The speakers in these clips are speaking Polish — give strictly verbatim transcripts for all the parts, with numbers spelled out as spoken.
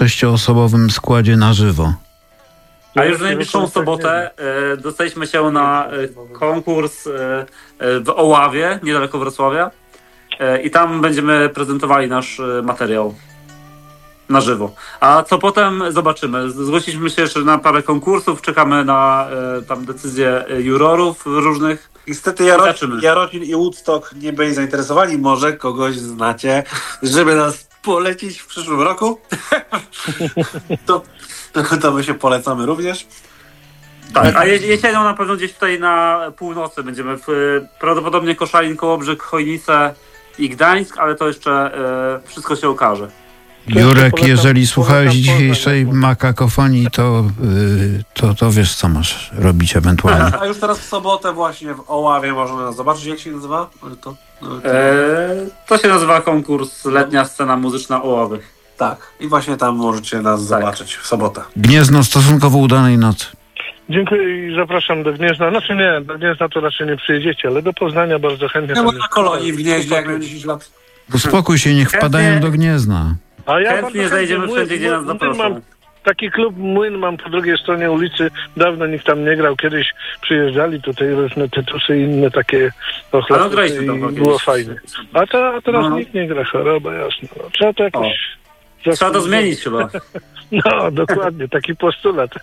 sześcioosobowym składzie na żywo. A już w najbliższą sobotę e, dostaliśmy się na e, konkurs e, w Oławie, niedaleko Wrocławia. E, I tam będziemy prezentowali nasz e, materiał na żywo. A co potem zobaczymy. Zgłosiliśmy się jeszcze na parę konkursów, czekamy na e, tam decyzje jurorów różnych. Niestety Jarocin, Jarocin i Woodstock nie byli zainteresowani. Może kogoś znacie, żeby nas polecić w przyszłym roku. to, to my się polecamy również. Tak, a jesienią na pewno gdzieś tutaj na północy będziemy w prawdopodobnie Koszalin, Kołobrzeg, Chojnice i Gdańsk, ale to jeszcze e, wszystko się okaże. Jurek, jeżeli słuchałeś dzisiejszej makakofonii, to, yy, to, to wiesz, co masz robić ewentualnie. A już teraz w sobotę właśnie w Oławie można nas zobaczyć. Jak się nazywa? To, to... Eee, to się nazywa konkurs Letnia Scena Muzyczna Oławy. Tak. I właśnie tam możecie nas tak. zobaczyć w sobotę. Gniezno, stosunkowo udanej nocy. Dziękuję i zapraszam do Gniezna. Znaczy nie, do Gniezna to raczej nie przyjedziecie, ale do Poznania bardzo chętnie. Ja na kolonii w Gnieźnie, jak miałem dziesięć lat. Uspokój się, niech wpadają do Gniezna. A ja chętnie zajdziemy wszędzie, gdzie nas zaproszą. Taki klub Młyn mam po drugiej stronie ulicy. Dawno nikt tam nie grał. Kiedyś przyjeżdżali tutaj różne tytusy i inne takie ochlapy i było fajnie. A, to, a teraz no. nikt nie gra, choroba jasna. No, trzeba to jakoś... O. Trzeba to zmienić chyba. No, dokładnie, taki postulat.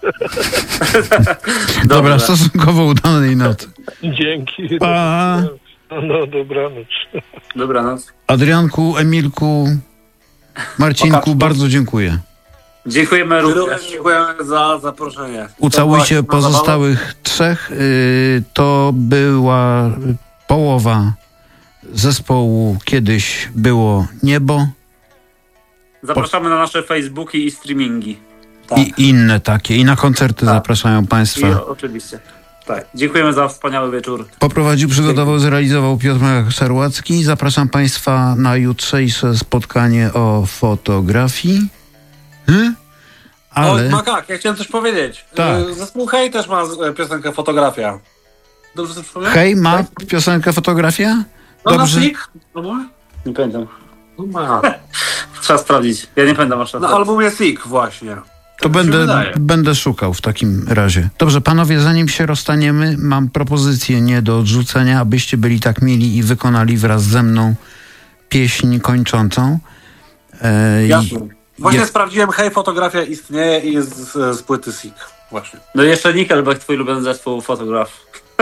Dobra, stosunkowo udanej nocy. Dzięki. Pa. No, dobranoc. Dobranoc. Adrianku, Emilku, Marcinku, bardzo dziękuję. Dziękujemy również. Dziękujemy za zaproszenie. Ucałujcie pozostałych trzech. Yy, to była połowa zespołu Kiedyś było niebo. Zapraszamy na nasze Facebooki i streamingi. Tak. I inne takie. I na koncerty tak. zapraszają Państwa. I, oczywiście. Tak. Dziękujemy za wspaniały wieczór. Poprowadził, przygotował, zrealizował Piotr Serłacki. Zapraszam Państwa na jutrzejsze spotkanie o fotografii. Hmm? Ale... O, Makak, ja chciałem coś powiedzieć. Tak. Zespół Hej też ma piosenkę Fotografia. Dobrze sobie przypomniałem? Hej ma piosenkę Fotografia? No Dobrze. na Sik? Nie pamiętam. No ma. Trzeba sprawdzić. Ja nie pamiętam aż. Na albumie Sik właśnie. To będę, będę szukał w takim razie. Dobrze, panowie, zanim się rozstaniemy, mam propozycję nie do odrzucenia, abyście byli tak mili i wykonali wraz ze mną pieśń kończącą. E, Jasne. Właśnie jest... sprawdziłem, Hej, Fotografia istnieje i jest z, z płyty Sik. Właśnie. No i jeszcze Nickelback, twój ulubiony zespół Fotograf.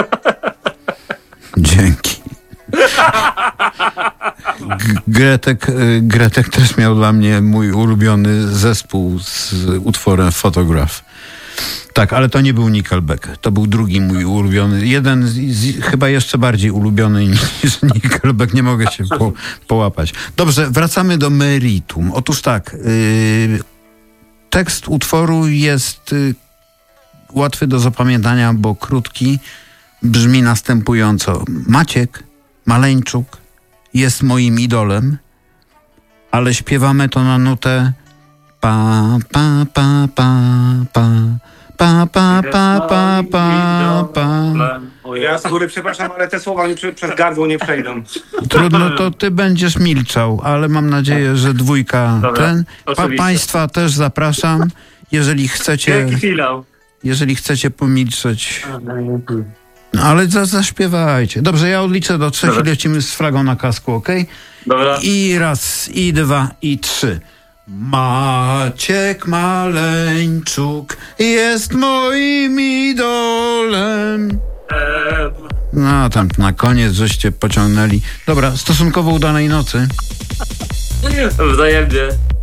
Dzięki. G- Gretek, Gretek też miał dla mnie mój ulubiony zespół z utworem Fotograf. Tak, ale to nie był Nickelback. To był drugi mój ulubiony. Jeden z, z, chyba jeszcze bardziej ulubiony niż Nickelback. Nie mogę się po, połapać. Dobrze, wracamy do meritum. Otóż tak, yy, tekst utworu jest yy, łatwy do zapamiętania, bo krótki. Brzmi następująco. Maciek Maleńczuk jest moim idolem, ale śpiewamy to na nutę pa, pa, pa, pa, pa. Pa, pa, pa, pa, pa, pa. O, ja z góry przepraszam, ale te słowa mi przy, przez gardło nie przejdą. Trudno, to ty będziesz milczał, ale mam nadzieję, że dwójka Dobra, ten. Pa, państwa też zapraszam, jeżeli chcecie. Jeżeli chcecie pomilczeć. No, ale za, zaśpiewajcie. Dobrze, ja odliczę do trzech Dobra. i lecimy z flagą na kasku, okej? Okay? Dobra. I raz, i dwa, i trzy. Maciek Maleńczuk jest moim idolem. No, tam na koniec żeście pociągnęli. Dobra, stosunkowo udanej nocy. Wzajemnie.